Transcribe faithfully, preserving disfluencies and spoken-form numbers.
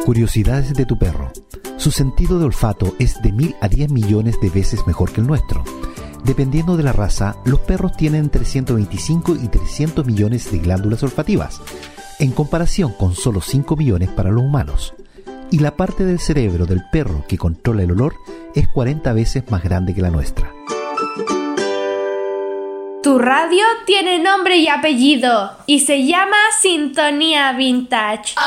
Curiosidades de tu perro. Su sentido de olfato es de mil a diez millones de veces mejor que el nuestro. Dependiendo de la raza, los perros tienen entre ciento veinticinco y trescientos millones de glándulas olfativas, en comparación con solo cinco millones para los humanos. Y la parte del cerebro del perro que controla el olor es cuarenta veces más grande que la nuestra. Tu radio tiene nombre y apellido y se llama Sintonía Vintage.